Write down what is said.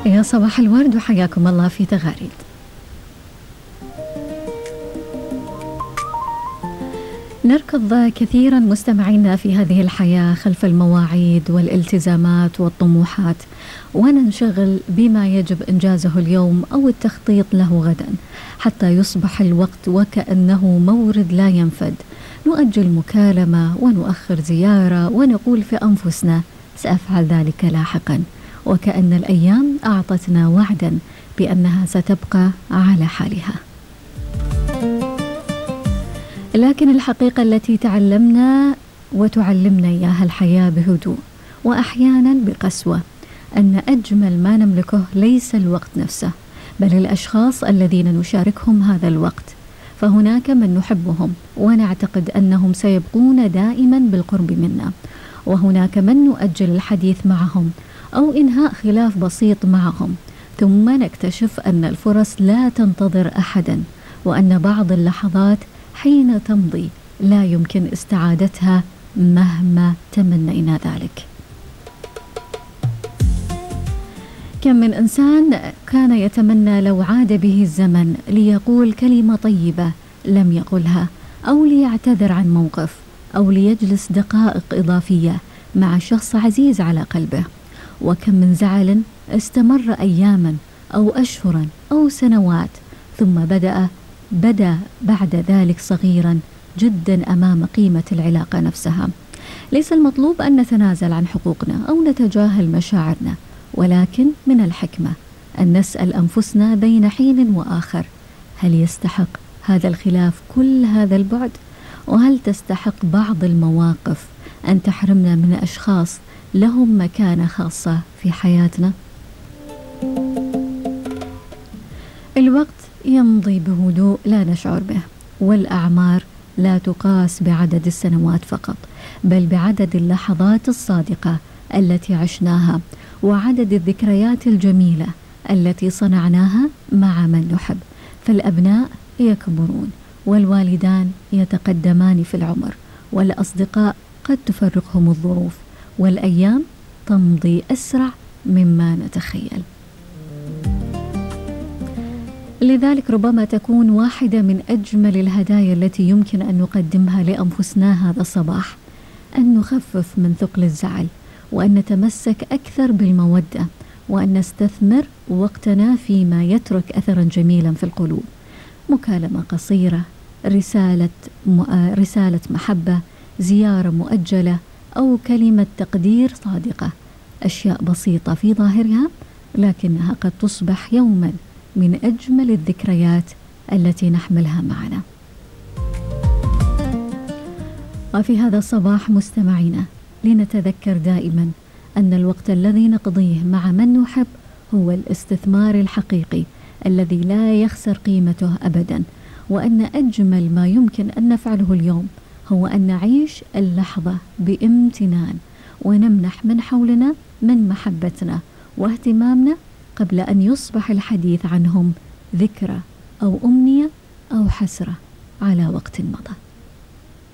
يا صباح الورد وحياكم الله في تغاريد. نركض كثيرا مستمعينا في هذه الحياة خلف المواعيد والالتزامات والطموحات، وننشغل بما يجب إنجازه اليوم أو التخطيط له غدا، حتى يصبح الوقت وكأنه مورد لا ينفد. نؤجل مكالمة ونؤخر زيارة ونقول في أنفسنا سأفعل ذلك لاحقا، وكأن الأيام أعطتنا وعدا بأنها ستبقى على حالها. لكن الحقيقة التي تعلمنا وتعلمنا إياها الحياة بهدوء وأحيانا بقسوة، أن أجمل ما نملكه ليس الوقت نفسه، بل الأشخاص الذين نشاركهم هذا الوقت. فهناك من نحبهم ونعتقد أنهم سيبقون دائما بالقرب منا، وهناك من نؤجل الحديث معهم أو إنهاء خلاف بسيط معهم، ثم نكتشف أن الفرص لا تنتظر أحدا، وأن بعض اللحظات حين تمضي لا يمكن استعادتها مهما تمنينا ذلك. كم من إنسان كان يتمنى لو عاد به الزمن ليقول كلمة طيبة لم يقلها، أو ليعتذر عن موقف، أو ليجلس دقائق إضافية مع شخص عزيز على قلبه. وكم من زعل استمر أياما أو أشهرا أو سنوات، ثم بدأ بعد ذلك صغيرا جدا أمام قيمة العلاقة نفسها. ليس المطلوب أن نتنازل عن حقوقنا أو نتجاهل مشاعرنا، ولكن من الحكمة أن نسأل أنفسنا بين حين وآخر: هل يستحق هذا الخلاف كل هذا البعد؟ وهل تستحق بعض المواقف أن تحرمنا من أشخاص لهم مكانة خاصة في حياتنا؟ الوقت يمضي بهدوء لا نشعر به، والأعمار لا تقاس بعدد السنوات فقط، بل بعدد اللحظات الصادقة التي عشناها، وعدد الذكريات الجميلة التي صنعناها مع من نحب. فالأبناء يكبرون، والوالدان يتقدمان في العمر، والأصدقاء قد تفرقهم الظروف، والأيام تمضي أسرع مما نتخيل. لذلك ربما تكون واحدة من أجمل الهدايا التي يمكن أن نقدمها لأنفسنا هذا الصباح أن نخفف من ثقل الزعل، وأن نتمسك أكثر بالمودة، وأن نستثمر وقتنا فيما يترك أثرا جميلا في القلوب. مكالمة قصيرة، رسالة محبة، زيارة مؤجلة، أو كلمة تقدير صادقة. أشياء بسيطة في ظاهرها، لكنها قد تصبح يوما من أجمل الذكريات التي نحملها معنا. وفي هذا الصباح مستمعينا، لنتذكر دائما أن الوقت الذي نقضيه مع من نحب هو الاستثمار الحقيقي الذي لا يخسر قيمته أبدا، وأن أجمل ما يمكن أن نفعله اليوم هو أن نعيش اللحظة بامتنان، ونمنح من حولنا من محبتنا واهتمامنا قبل أن يصبح الحديث عنهم ذكرى أو أمنية أو حسرة على وقت مضى.